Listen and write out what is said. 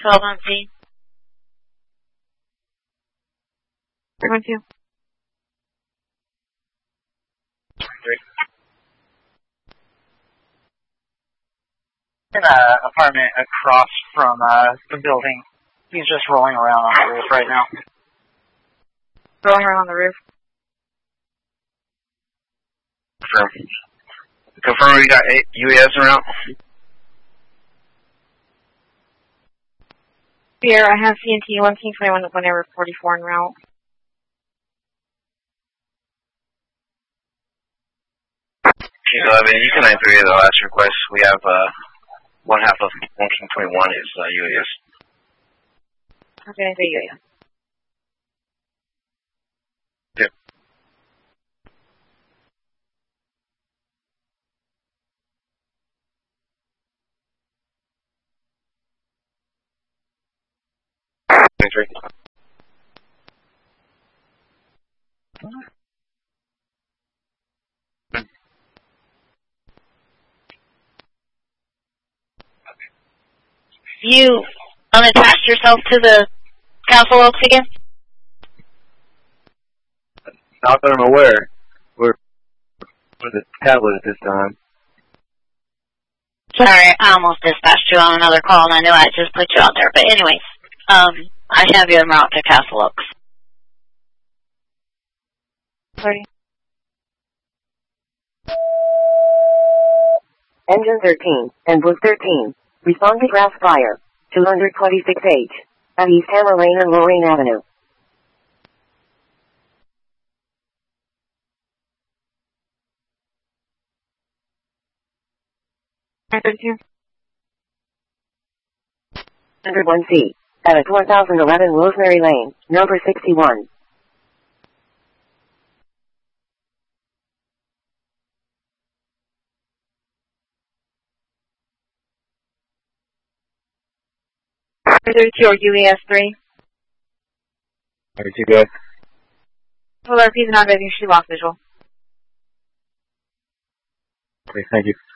12-1C. 312. In an apartment across from the building. He's just rolling around on the roof right now. Rolling around on the roof. Confirm we got 8 UAS around. Here, I have CNT 121 whenever 44 en route. King 11, you can 93 the last request. We have one half of 1 King 21 is UAS. Okay, UAS. Yep. You unattached yourself to the Castle Oaks again? Not that I'm aware. We're the tablet at this time. Sorry, I almost dispatched you on another call and I knew I just put you out there. But anyways, I have you en route to Castle Oaks. Sorry. Engine 13 and Bus 13. Respond to grass fire. 226H. At East Hammer Lane and Lorraine Avenue. Here. 101C. At 4011 Rosemary Lane, number 61. or UAS 3. 32 good. Well, RP is not getting shoe off visual. Okay, thank you.